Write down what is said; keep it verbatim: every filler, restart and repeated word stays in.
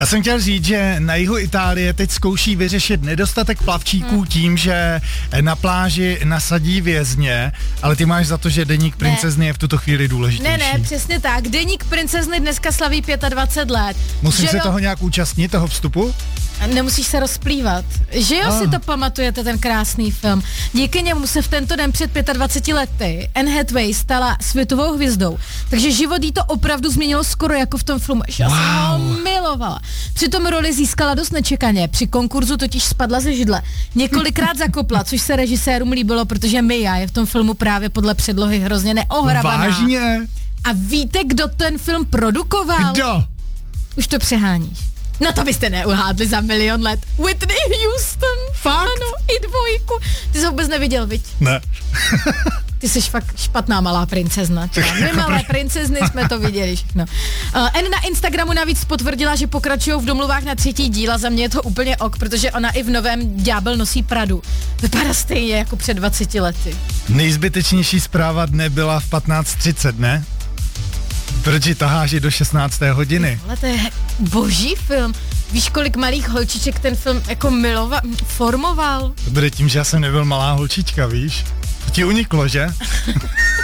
Já jsem chtěl říct, že na jihu Itálie teď zkouší vyřešit nedostatek plavčíků hmm. tím, že na pláži nasadí vězně, ale ty máš za to, že deník princezny je v tuto chvíli důležitější. Ne, ne, přesně tak. Deník princezny dneska slaví dvacet pět let. Musím že se jo? toho nějak účastnit, toho vstupu? Nemusíš se rozplývat. Že jo, ah. si to pamatujete, ten krásný film. Díky němu se v tento den před dvaceti pěti lety Anne Hathaway stala světovou hvězdou. Takže život jí to opravdu změnilo skoro jako v tom filmu. Já wow. jsem ho milovala. Přitom roli získala dost nečekaně. Při konkurzu totiž spadla ze židle. Několikrát zakopla, což se režisérům líbilo, protože Mia je v tom filmu právě podle předlohy hrozně neohrabaná. Vážně? A víte, kdo ten film produkoval? Kdo? Už to přeháníš. No to byste neuhádli za milion let. Whitney Houston. Fakt? Ano, i dvojku. Ty jsi vůbec neviděl, viď? Ne. Ty jsi fakt špatná malá princezna. My malé princezny jsme to viděli všechno. Uh, Anne na Instagramu navíc potvrdila, že pokračují v domluvách na třetí díl a za mě je to úplně ok, protože ona i v novém Ďábel nosí Pradu. Vypadá stejně jako před dvaceti lety. Nejzbytečnější zpráva dne byla v patnáct třicet, ne? Proč ji taháš do šestnácté hodiny? Ale to je boží film. Víš, kolik malých holčiček ten film jako miloval, formoval? To bude tím, že já jsem nebyl malá holčička, víš? To ti uniklo, že?